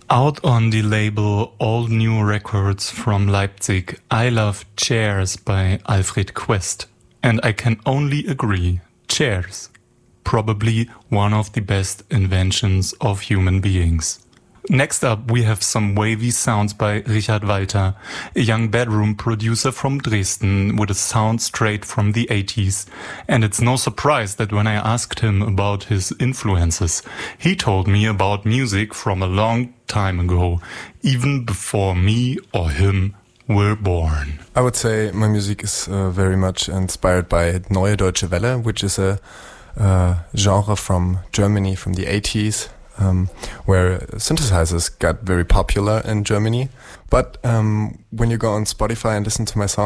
Out on the label All New Records from Leipzig, I Love Chairs by Alfred Quest. And I can only agree, chairs. Probably one of the best inventions of human beings. Next up, we have some wavy sounds by Richard Walter, a young bedroom producer from Dresden with a sound straight from the 80s. And it's no surprise that when I asked him about his influences, he told me about music from a long time ago, even before me or him were born. I would say my music is very much inspired by Neue Deutsche Welle, which is a genre from Germany from the 80s. Where synthesizers got very popular in Germany. But when you go on Spotify and listen to my songs,